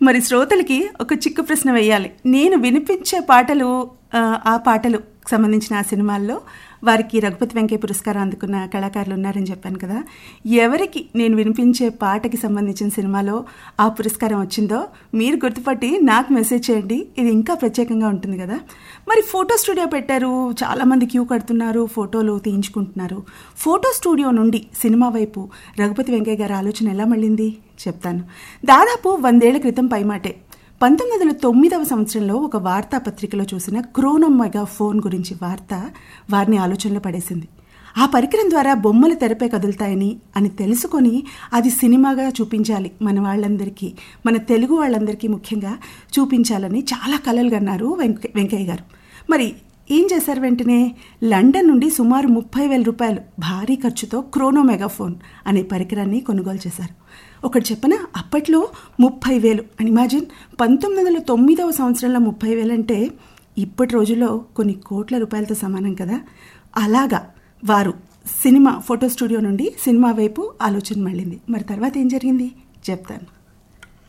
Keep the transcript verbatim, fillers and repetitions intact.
మరి శ్రోతలకి ఒక చిక్కు ప్రశ్న వేయాలి. నేను వినిపించే పాటలు ఆ పాటలు సంబంధించిన ఆ సినిమాల్లో వారికి రఘుపతి వెంకయ్య పురస్కారం అందుకున్న కళాకారులు ఉన్నారని చెప్పాను కదా. ఎవరికి నేను వినిపించే పాటకి సంబంధించిన సినిమాలో ఆ పురస్కారం వచ్చిందో మీరు గుర్తుపట్టి నాకు మెసేజ్ చేయండి. ఇది ఇంకా ప్రత్యేకంగా ఉంటుంది కదా. మరి ఫోటో స్టూడియో పెట్టారు, చాలామంది క్యూ కడుతున్నారు, ఫోటోలు తీయించుకుంటున్నారు. ఫోటో స్టూడియో నుండి సినిమా వైపు రఘుపతి వెంకయ్య గారి ఆలోచన ఎలా మళ్ళింది చెప్తాను. దాదాపు వందేళ్ల క్రితం పైమాటే పంతొమ్మిది వందల తొమ్మిదవ సంవత్సరంలో ఒక వార్తాపత్రికలో చూసిన క్రోనో మెగాఫోన్ గురించి వార్త వారిని ఆలోచనలో పడేసింది. ఆ పరికరం ద్వారా బొమ్మలు తెరపై కదులుతాయని అని తెలుసుకొని అది సినిమాగా చూపించాలి, మన వాళ్ళందరికీ, మన తెలుగు వాళ్ళందరికీ ముఖ్యంగా చూపించాలని చాలా కలలు కన్నారు వెంక వెంకయ్య గారు. మరి ఏం చేశారు? వెంటనే లండన్ నుండి సుమారు ముప్పై వేల రూపాయలు భారీ ఖర్చుతో క్రోనో మెగాఫోన్ అనే పరికరాన్ని కొనుగోలు చేశారు. ఒకటి చెప్పనా, అప్పట్లో ముప్పై వేలు అని ఇమాజిన్. పంతొమ్మిది వందల తొమ్మిదవ సంవత్సరంలో ముప్పై వేలు అంటే ఇప్పటి రోజుల్లో కొన్ని కోట్ల రూపాయలతో సమానం కదా. అలాగా వారు సినిమా ఫోటో స్టూడియో నుండి సినిమా వైపు ఆలోచన మళ్ళింది. మరి తర్వాత ఏం జరిగింది చెప్తాను.